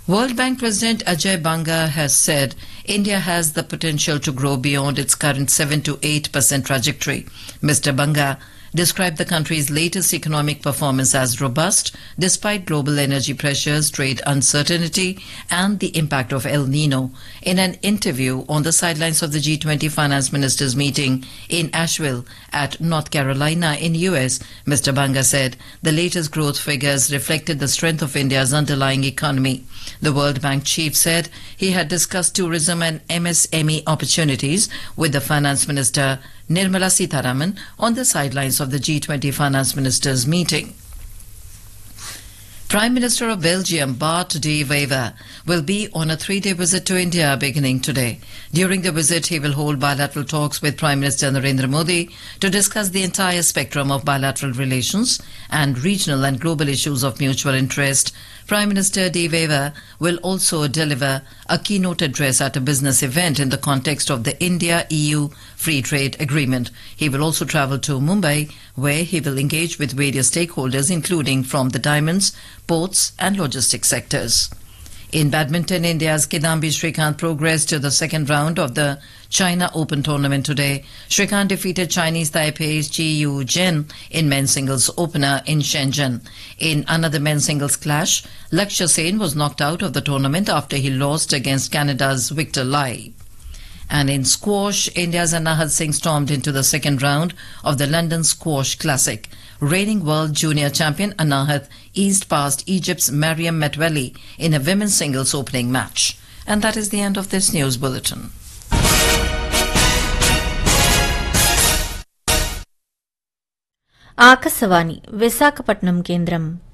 World Bank President Ajay Banga has said India has the potential to grow beyond its current 7 to 8% trajectory. Mr. Banga described the country's latest economic performance as robust despite global energy pressures, trade uncertainty, and the impact of El Nino. In an interview on the sidelines of the G20 finance ministers meeting in Asheville at North Carolina in US, Mr. Banga said the latest growth figures reflected the strength of India's underlying economy. The World Bank chief said he had discussed tourism and MSME opportunities with the finance minister Nirmala Sitharaman on the sidelines of the G20 finance ministers meeting. Prime Minister of Belgium Bart de Wever will be on a 3-day visit to India beginning today. During the visit, he will hold bilateral talks with Prime Minister Narendra Modi to discuss the entire spectrum of bilateral relations and regional and global issues of mutual interest. Prime Minister de Wever will also deliver a keynote address at a business event in the context of the India-EU Free Trade Agreement. He will also travel to Mumbai, where he will engage with various stakeholders, including from the diamonds, ports and logistics sectors. In badminton, India's Kidambi Srikanth progressed to the second round of the China Open tournament today. Srikanth defeated Chinese Taipei's Chi Yu Zhen in men's singles opener in Shenzhen. In another men's singles clash, Lakshya Sen was knocked out of the tournament after he lost against Canada's Victor Lai. And in squash, India's Anahat Singh stormed into the second round of the London Squash Classic. Reigning world junior champion Anahat eased past Egypt's Mariam Metweli in a women's singles opening match. And that is the end of this news bulletin. Akashvani Visakhapatnam కేంద్రం